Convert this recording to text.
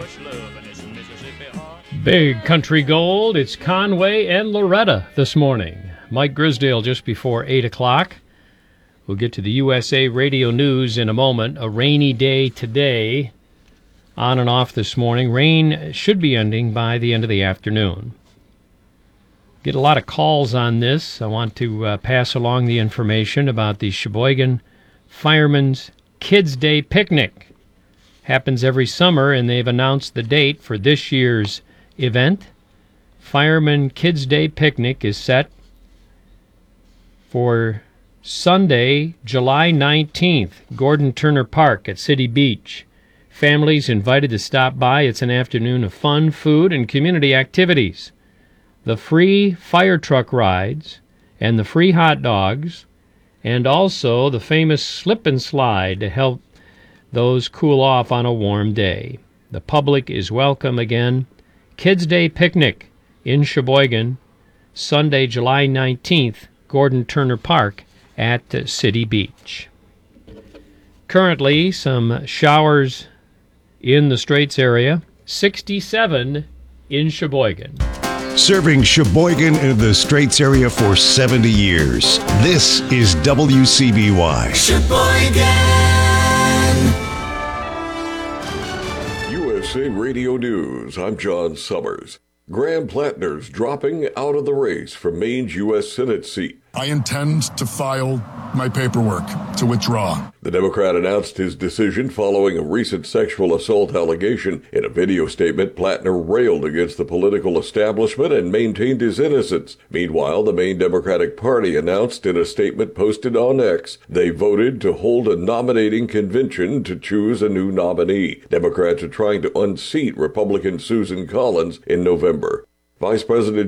Big Country Gold, it's Conway and Loretta this morning. Mike Grisdale just before 8 o'clock. We'll get to the USA Radio News in a moment. A rainy day today, on and off this morning. Rain should be ending by the end of the afternoon. Get a lot of calls on this. I want to pass along the information about the Sheboygan Firemen's Kids Day Picnic. Happens every summer, and they've announced the date for this year's event. Fireman Kids Day Picnic is set for Sunday, July 19th, Gordon Turner Park at City Beach. Families invited to stop by. It's an afternoon of fun, food, and community activities. The free fire truck rides and the free hot dogs, and also the famous slip and slide to help those cool off on a warm day. The public is welcome again. Kids Day Picnic in Sheboygan, Sunday, July 19th, Gordon Turner Park at City Beach. Currently, some showers in the Straits area, 67 in Sheboygan. Serving Sheboygan and the Straits area for 70 years. This is WCBY. Sheboygan! USA Radio News, I'm John Summers. Graham Plattner's dropping out of the race for Maine's U.S. Senate seat. I intend to file my paperwork to withdraw. The Democrat announced his decision following a recent sexual assault allegation. In a video statement, Plattner railed against the political establishment and maintained his innocence. Meanwhile, the Maine Democratic Party announced in a statement posted on X they voted to hold a nominating convention to choose a new nominee. Democrats are trying to unseat Republican Susan Collins in November. Vice President